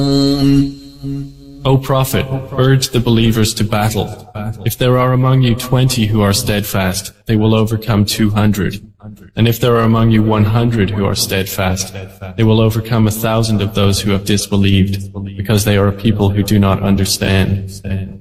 O Prophet, urge the believers to battle. If there are among you 20 who are steadfast, they will overcome 200. And if there are among you 100 who are steadfast, they will overcome 1,000 of those who have disbelieved, because they are a people who do not understand.